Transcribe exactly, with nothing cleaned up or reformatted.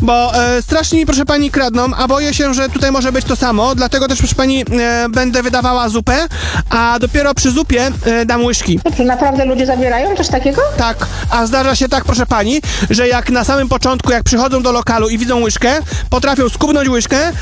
bo e, strasznie mi, proszę pani, kradną, a boję się, że tutaj może być to samo, dlatego też, proszę pani, e, będę wydawała zupę, a dopiero przy zupie e, dam łyżki. Czy naprawdę ludzie zabierają coś takiego? Tak, a zdarza się tak, proszę pani, że jak na samym początku, jak przychodzą do lokalu i widzą łyżkę, potrafią skubnąć łyżkę,